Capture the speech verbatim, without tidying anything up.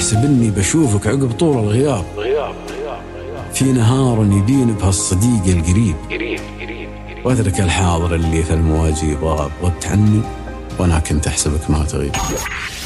تحسب إني بشوفك عقب طول الغياب، في نهار يبين بهالصديق القريب، وأدرك الحاضر اللي في المواجي غاب، غبت عني وأنا كنت أحسبك ما تغيب.